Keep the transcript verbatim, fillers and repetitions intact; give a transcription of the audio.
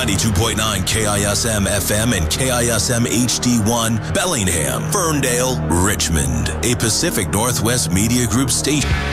ninety-two point nine K I S M F M and K I S M H D one, Bellingham, Ferndale, Richmond, a Pacific Northwest Media Group station.